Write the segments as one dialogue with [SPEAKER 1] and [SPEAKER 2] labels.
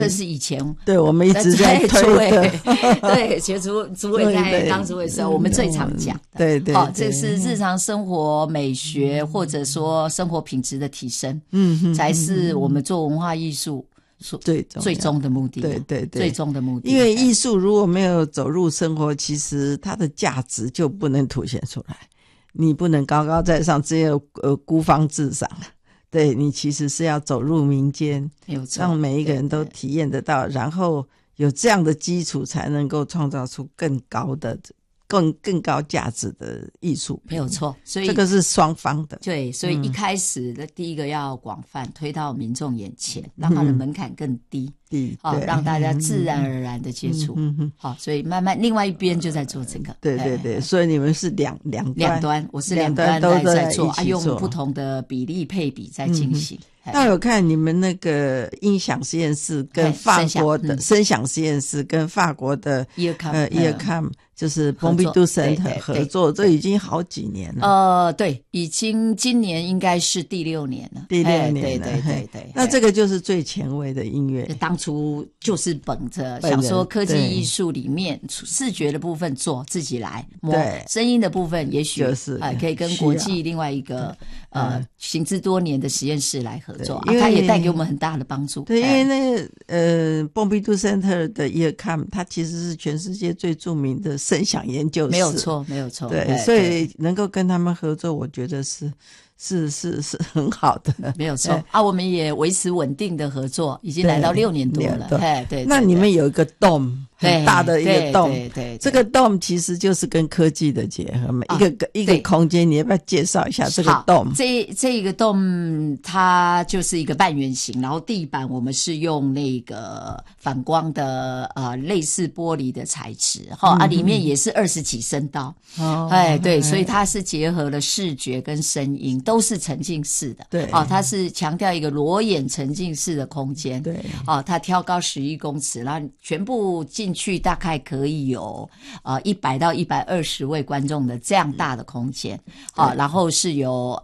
[SPEAKER 1] 这是以前
[SPEAKER 2] 对我们一直在推的，
[SPEAKER 1] 对，其实主委在当主委的时候，我们最常讲的，
[SPEAKER 2] 对对，
[SPEAKER 1] 这是日常生活美学或者说生活品质的提升，才是我们做文化艺术最终的目的，
[SPEAKER 2] 对对对，
[SPEAKER 1] 最终的目的。
[SPEAKER 2] 因为艺术如果没有走入生活，其实它的价值就不能凸显出来，你不能高高在上，只有孤芳自赏。对，你其实是要走入民间，
[SPEAKER 1] 没有错，
[SPEAKER 2] 让每一个人都体验得到，然后有这样的基础，才能够创造出更高的、更高价值的艺术。
[SPEAKER 1] 没有错，所以
[SPEAKER 2] 这个是双方的。
[SPEAKER 1] 对，所以一开始的第一个要广泛推到民众眼前，让它的门槛更低。让大家自然而然的接触，好，所以慢慢另外一边就在做这个，
[SPEAKER 2] 对对对，所以你们是两
[SPEAKER 1] 端，我是两端都在做，用不同的比例配比在进行。
[SPEAKER 2] 那有看你们那个音响实验室跟法国的声响实验室跟法国的EARCOM 就是蓬皮杜Center合作，这已经好几年了。
[SPEAKER 1] 对，已经今年应该是第6年了。
[SPEAKER 2] 第6年了，
[SPEAKER 1] 对。
[SPEAKER 2] 那这个就是最前卫的音乐。
[SPEAKER 1] 当初就是本着想说科技艺术里面视觉的部分做自己来摸，声音的部分也许可以跟国际另外一个行之多年的实验室来合作，它也带给我们很大的帮助。
[SPEAKER 2] 对，因为那个蓬皮杜 Center 的 EARCOM 它其实是全世界最著名的声响研究室，
[SPEAKER 1] 没有错，没有错。
[SPEAKER 2] 对，所以能够跟他们合作，我觉得是很好的，
[SPEAKER 1] 没有错我们也维持稳定的合作，已经来到6年多了。对，
[SPEAKER 2] 那你们有一个 dome 很大的一个 dome，
[SPEAKER 1] 对，
[SPEAKER 2] 这个 dome 其实就是跟科技的结合嘛，一个空间，你要不要介绍一下这个 dome？
[SPEAKER 1] 这个 dome 它就是一个半圆形，然后地板我们是用那个反光的类似玻璃的材质里面也是20几声道对，所以它是结合了视觉跟声音，都是沉浸式的。
[SPEAKER 2] 对
[SPEAKER 1] 它是强调一个裸眼沉浸式的空间。
[SPEAKER 2] 对
[SPEAKER 1] 它挑高11公尺，然后全部进去大概可以有100到120位观众的这样大的空间然后是有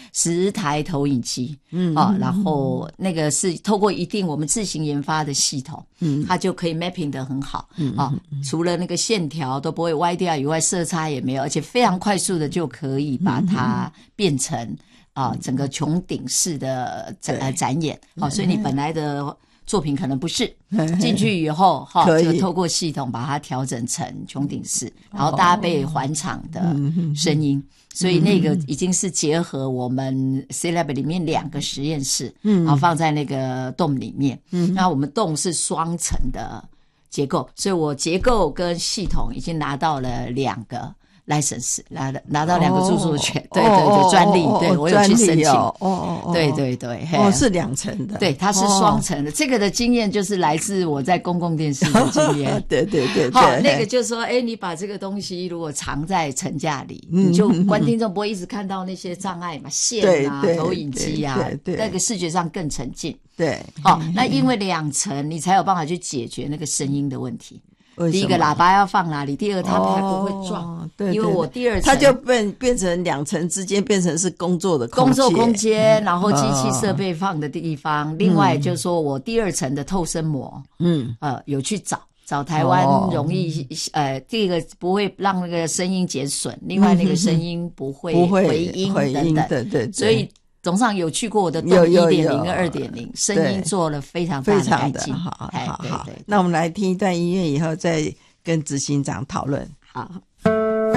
[SPEAKER 1] 10台投影机然后那个是透过一定我们自行研发的系统它就可以 mapping 得很好除了那个线条都不会歪掉以外，色差也没有，而且非常快速的就可以把它变成整个穹顶式的展演所以你本来的作品可能不是进去以后就透过系统把它调整成穹顶式，然后搭配环场的声音所以那个已经是结合我们 C-Lab 里面2个实验室然后放在那个洞里面那我们洞是双层的结构，所以我结构跟系统已经拿到了2个license， 拿到2个著作权对，专利对，我有去申请对
[SPEAKER 2] 是2层的，
[SPEAKER 1] 对，它是双层的这个的经验就是来自我在公共电视的经验
[SPEAKER 2] 对
[SPEAKER 1] 那个就是说你把这个东西如果藏在层架里你就观听众不会一直看到那些障碍嘛，线投影机那个视觉上更沉浸对那因为2层你才有办法去解决那个声音的问题，第一个喇叭要放哪里，第二它才不会撞因为我第2层
[SPEAKER 2] 它就变成2层之间变成是工作的
[SPEAKER 1] 空间然后机器设备放的地方另外就是说我第2层的透声膜有去找台湾容易第一个不会让那个声音减损另外那个声音不会回音等等对所以总上有去过我的洞 1.0 跟 2.0 声音做了非常大的改进
[SPEAKER 2] 好，那我们来听一段音乐以后再跟执行长讨论。
[SPEAKER 1] 好。